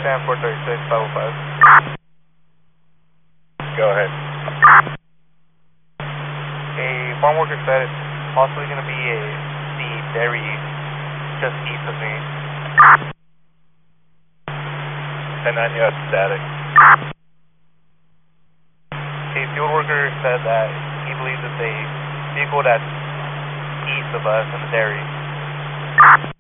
Sam 436, 505. Go ahead. A farm worker said it's possibly going to be the dairy just east of me. 10-9, you have static. A field worker said that he believes it's a vehicle that's east of us in the dairy.